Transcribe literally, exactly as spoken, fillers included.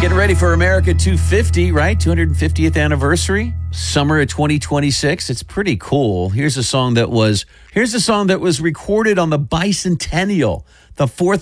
Getting ready for America two fifty, right? two hundred fiftieth anniversary, summer of twenty twenty-six. It's pretty cool. Here's a song that was here's a song that was recorded on the bicentennial, the fourth